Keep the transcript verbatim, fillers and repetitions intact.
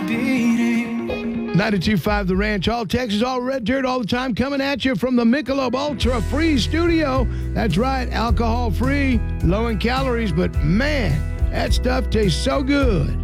beating. ninety-two point five The Ranch, all Texas, all red dirt, all the time, coming at you from the Michelob Ultra Free Studio. That's right, alcohol free, low in calories, but man, that stuff tastes so good.